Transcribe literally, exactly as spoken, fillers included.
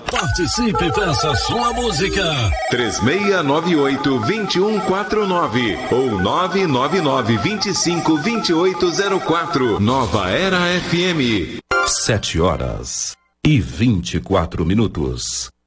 Participe, peça sua música. três seis nove oito, dois um quatro nove ou nove nove nove, vinte e cinco, vinte e oito zero quatro. Nova Era F M. Sete horas e vinte e quatro minutos.